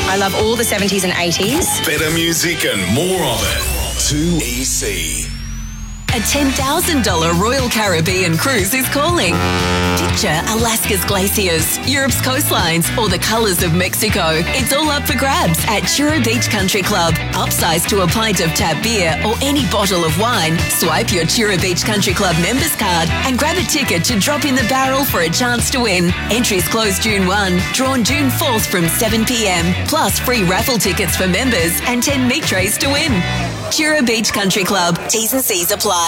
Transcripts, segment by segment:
I love all the 70s and 80s. Better music and more of it. 2EC. A $10,000 Royal Caribbean cruise is calling. Picture Alaska's glaciers, Europe's coastlines, or the colours of Mexico. It's all up for grabs at Chura Beach Country Club. Upsize to a pint of tap beer or any bottle of wine. Swipe your Chura Beach Country Club members card and grab a ticket to drop in the barrel for a chance to win. Entries close June 1, drawn June 4th from 7 p.m. Plus free raffle tickets for members and 10 meat trays to win. Chura Beach Country Club. T's and C's apply.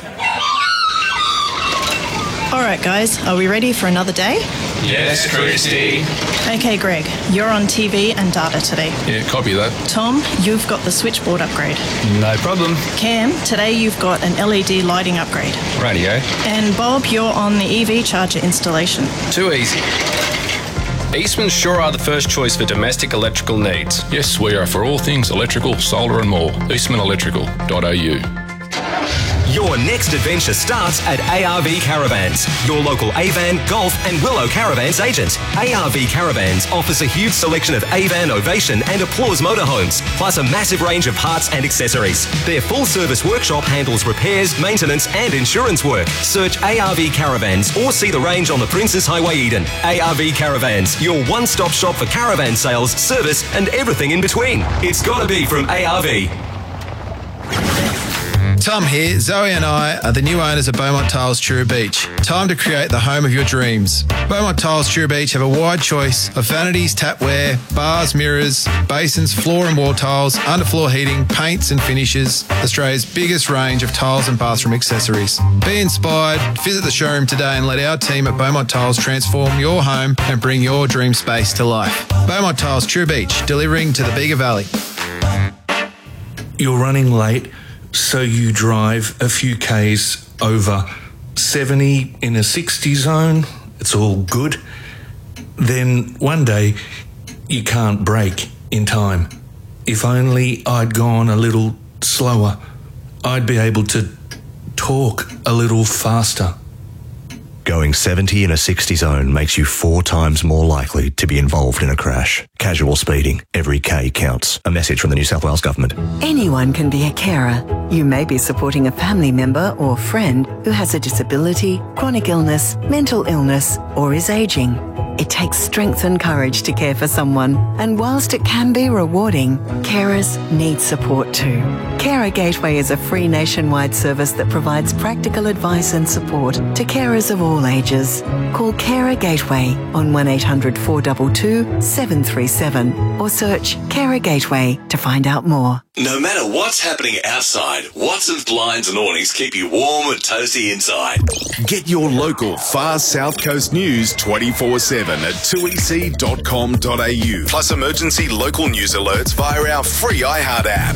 All right, guys, are we ready for another day? Yes, Christy. Okay, Greg, you're on TV and data today. Yeah, copy that. Tom, you've got the switchboard upgrade. No problem. Cam, today you've got an LED lighting upgrade. Radio. And Bob, you're on the EV charger installation. Too easy. Eastman sure are the first choice for domestic electrical needs. Yes, we are for all things electrical, solar and more. eastmanelectrical.au. Your next adventure starts at ARV Caravans, your local Avan, Golf and Willow Caravans agent. ARV Caravans offers a huge selection of Avan, Ovation and Applause motorhomes, plus a massive range of parts and accessories. Their full-service workshop handles repairs, maintenance and insurance work. Search ARV Caravans or see the range on the Princess Highway Eden. ARV Caravans, your one-stop shop for caravan sales, service and everything in between. It's gotta be from ARV. Tom here. Zoe and I are the new owners of Beaumont Tiles Chura Beach. Time to create the home of your dreams. Beaumont Tiles Chura Beach have a wide choice of vanities, tapware, bars, mirrors, basins, floor and wall tiles, underfloor heating, paints and finishes. Australia's biggest range of tiles and bathroom accessories. Be inspired, visit the showroom today and let our team at Beaumont Tiles transform your home and bring your dream space to life. Beaumont Tiles Chura Beach, delivering to the Bega Valley. You're running late, so you drive a few Ks over 70 in a 60 zone. It's all good. Then one day you can't brake in time. If only I'd gone a little slower, I'd be able to talk a little faster. Going 70 in a 60 zone makes you 4 times more likely to be involved in a crash. Casual speeding. Every K counts. A message from the New South Wales Government. Anyone can be a carer. You may be supporting a family member or friend who has a disability, chronic illness, mental illness, or is aging. It takes strength and courage to care for someone, and whilst it can be rewarding, carers need support too. Carer Gateway is a free nationwide service that provides practical advice and support to carers of all ages. Call Carer Gateway on 1800 422 737 or search Carer Gateway to find out more. No matter what's happening outside, Watson's Blinds and Awnings keep you warm and toasty inside. Get your local Far South Coast news 24/7 at 2ec.com.au. Plus emergency local news alerts via our free iHeart app.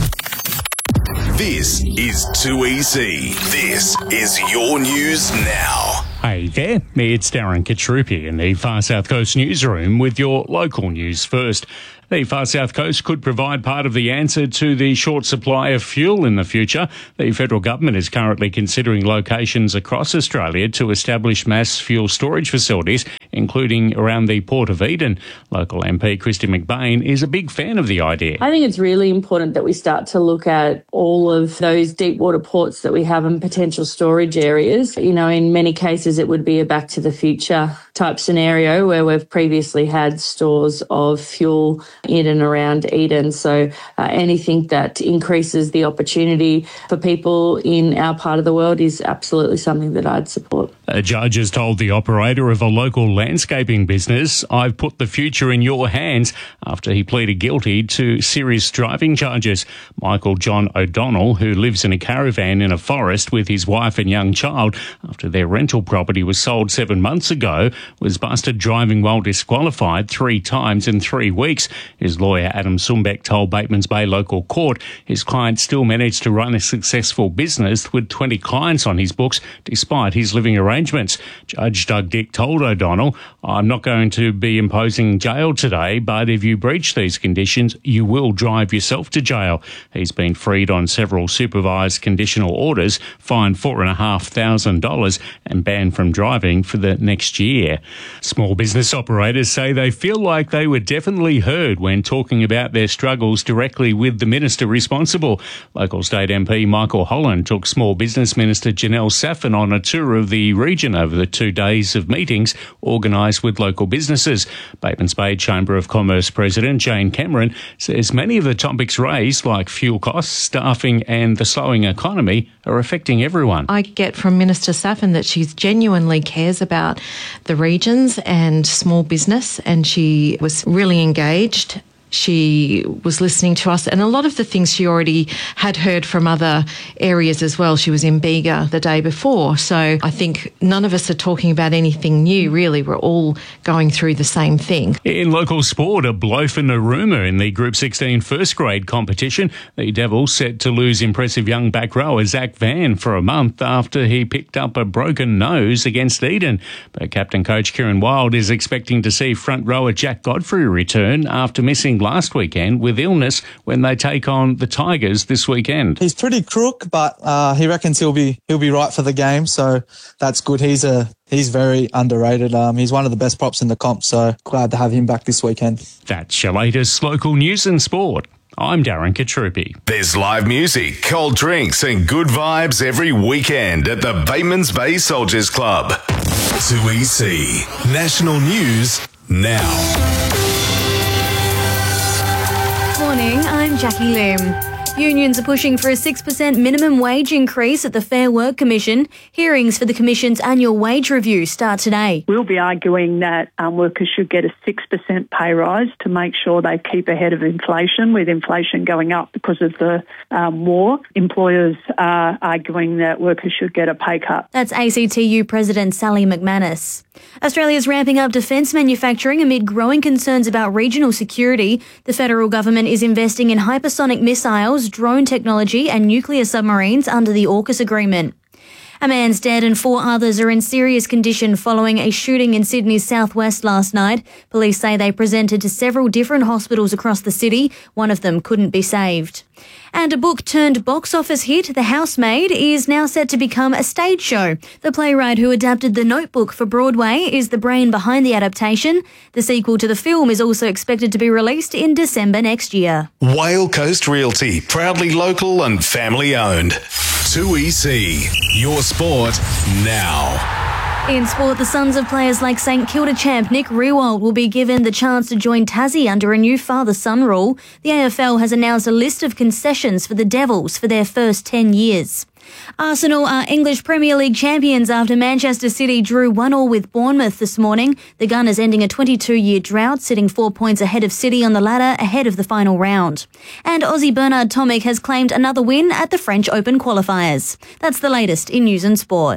This is 2EC. This is your news now. Hey there, it's Darren Katruppi in the Far South Coast newsroom with your local news first. The Far South Coast could provide part of the answer to the short supply of fuel in the future. The federal government is currently considering locations across Australia to establish mass fuel storage facilities, including around the Port of Eden. Local MP Christy McBain is a big fan of the idea. I think it's really important that we start to look at all of those deep water ports that we have and potential storage areas. You know, in many cases it would be a back to the future type scenario where we've previously had stores of fuel in and around Eden. So anything that increases the opportunity for people in our part of the world is absolutely something that I'd support. A judge has told the operator of a local landscaping business, "I've put the future in your hands," after he pleaded guilty to serious driving charges. Michael John O'Donnell, who lives in a caravan in a forest with his wife and young child after their rental property was sold 7 months ago, was busted driving while disqualified 3 times in 3 weeks. His lawyer Adam Sumbeck told Batemans Bay Local Court his client still managed to run a successful business with 20 clients on his books despite his living arrangement arrangements. Judge Doug Dick told O'Donnell, "I'm not going to be imposing jail today, but if you breach these conditions, you will drive yourself to jail." He's been freed on several supervised conditional orders, fined $4,500 and banned from driving for the next year. Small business operators say they feel like they were definitely heard when talking about their struggles directly with the minister responsible. Local State MP Michael Holland took Small Business Minister Janelle Saffin on a tour of the region over the 2 days of meetings organised with local businesses. Batemans Bay Chamber of Commerce President Jane Cameron says many of the topics raised, like fuel costs, staffing and the slowing economy, are affecting everyone. I get from Minister Saffin that she genuinely cares about the regions and small business, and she was really engaged. She was listening to us, and a lot of the things she already had heard from other areas as well. She was in Bega the day before, so I think none of us are talking about anything new, really. We're all going through the same thing. In local sport, a blow for Narooma in the Group 16 first grade competition. The Devils set to lose impressive young back rower Zach Van for a month after he picked up a broken nose against Eden. But captain coach Kieran Wild is expecting to see front rower Jack Godfrey return after missing last weekend with illness when they take on the Tigers this weekend. He's pretty crook, but he reckons he'll be right for the game, so that's good. He's very underrated. He's one of the best props in the comp, so glad to have him back this weekend. That's your latest local news and sport. I'm Darren Katrupi. There's live music, cold drinks and good vibes every weekend at the Batemans Bay Soldiers Club. 2EC National News now. Morning, I'm Jackie Lim. Unions are pushing for a 6% minimum wage increase at the Fair Work Commission. Hearings for the Commission's annual wage review start today. We'll be arguing that workers should get a 6% pay rise to make sure they keep ahead of inflation, with inflation going up because of the war. Employers are arguing that workers should get a pay cut. That's ACTU President Sally McManus. Australia's ramping up defence manufacturing amid growing concerns about regional security. The federal government is investing in hypersonic missiles, drone technology and nuclear submarines under the AUKUS agreement. A man's dead and 4 others are in serious condition following a shooting in Sydney's southwest last night. Police say they presented to several different hospitals across the city. One of them couldn't be saved. And a book turned box office hit, The Housemaid, is now set to become a stage show. The playwright who adapted The Notebook for Broadway is the brain behind the adaptation. The sequel to the film is also expected to be released in December next year. Whale Coast Realty, proudly local and family owned. 2EC, your sport now. In sport, the sons of players like St Kilda champ Nick Riewoldt will be given the chance to join Tassie under a new father-son rule. The AFL has announced a list of concessions for the Devils for their first 10 years. Arsenal are English Premier League champions after Manchester City drew 1-1 with Bournemouth this morning. The Gunners ending a 22-year drought, sitting 4 points ahead of City on the ladder ahead of the final round. And Aussie Bernard Tomic has claimed another win at the French Open qualifiers. That's the latest in news and sport.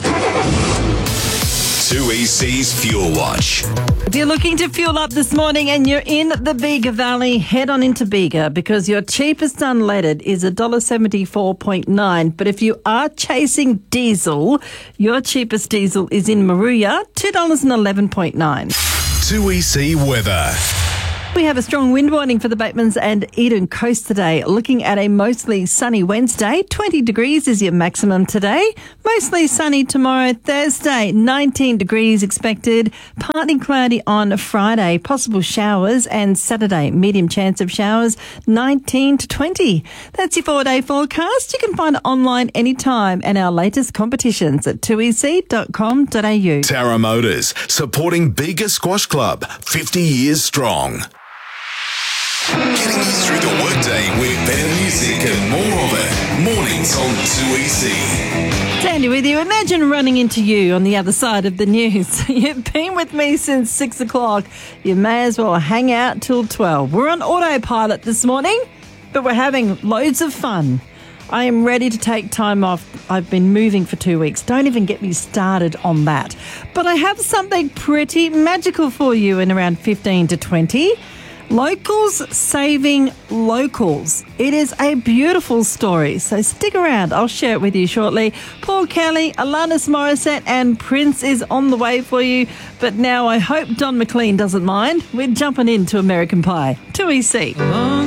2EC's Fuel Watch. If you're looking to fuel up this morning and you're in the Bega Valley, head on into Bega because your cheapest unleaded is $1.74.9. But if you are chasing diesel, your cheapest diesel is in Moruya, $2.11.9. 2EC weather. We have a strong wind warning for the Batemans and Eden Coast today. Looking at a mostly sunny Wednesday, 20 degrees is your maximum today. Mostly sunny tomorrow, Thursday, 19 degrees expected. Partly cloudy on Friday, possible showers, and Saturday, medium chance of showers, 19 to 20. That's your 4-day forecast. You can find it online anytime and our latest competitions at 2ec.com.au. Tara Motors, supporting Bega Squash Club, 50 years strong. Getting you through the workday with better music and more of it. Mornings on 2EC. Sandy with you. Imagine running into you on the other side of the news. You've been with me since 6 o'clock. You may as well hang out till 12. We're on autopilot this morning, but we're having loads of fun. I am ready to take time off. I've been moving for 2 weeks. Don't even get me started on that. But I have something pretty magical for you in around 15 to 20. Locals saving locals. It is a beautiful story, so stick around. I'll share it with you shortly. Paul Kelly, Alanis Morissette and Prince is on the way for you. But now I hope Don McLean doesn't mind. We're jumping into American Pie. 2EC.